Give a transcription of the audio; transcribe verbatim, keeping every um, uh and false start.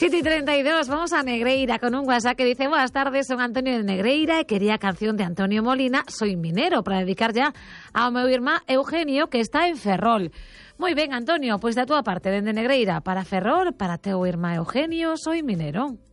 siete y treinta y dos, vamos a Negreira con un WhatsApp que dice: buenas tardes, son Antonio de Negreira y quería canción de Antonio Molina, Soy minero, para dedicar ya a meu irmá Eugenio, que está en Ferrol. Muy bien, Antonio, pues de tu parte, dende Negreira, para Ferrol, para teu irmá Eugenio, Soy minero.